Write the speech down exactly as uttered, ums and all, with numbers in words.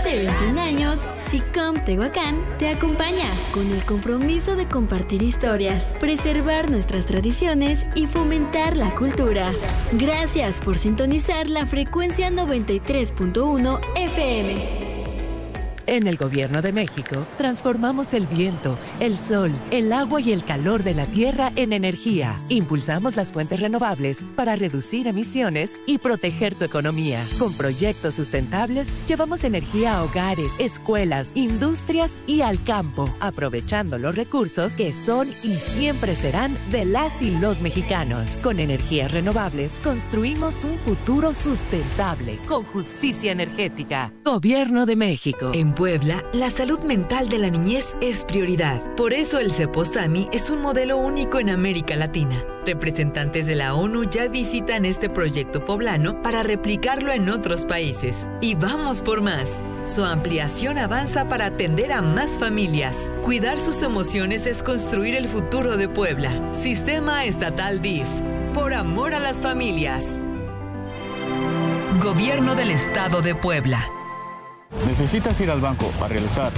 de veintiún años, SICOM Tehuacán te acompaña con el compromiso de compartir historias, preservar nuestras tradiciones y fomentar la cultura. Gracias por sintonizar la frecuencia noventa y tres punto uno F M. En el Gobierno de México, transformamos el viento, el sol, el agua y el calor de la tierra en energía. Impulsamos las fuentes renovables para reducir emisiones y proteger tu economía. Con proyectos sustentables, llevamos energía a hogares, escuelas, industrias y al campo, aprovechando los recursos que son y siempre serán de las y los mexicanos. Con energías renovables, construimos un futuro sustentable, con justicia energética. Gobierno de México. En Puebla, la salud mental de la niñez es prioridad. Por eso el CEPOSAMI es un modelo único en América Latina. Representantes de la ONU ya visitan este proyecto poblano para replicarlo en otros países. Y vamos por más. Su ampliación avanza para atender a más familias. Cuidar sus emociones es construir el futuro de Puebla. Sistema Estatal D I F. Por amor a las familias. Gobierno del Estado de Puebla. ¿Necesitas ir al banco a realizar